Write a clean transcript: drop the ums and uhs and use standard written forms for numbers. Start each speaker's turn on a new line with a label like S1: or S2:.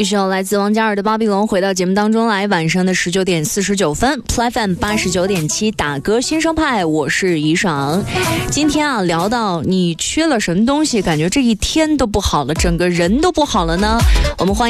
S1: 一首来自王嘉尔的《巴比龙》回到节目当中来，晚上的19点49分 ，Play FM89.7打歌新生派，我是怡爽。今天啊，聊到你缺了什么东西，感觉这一天都不好了，整个人都不好了呢？我们欢迎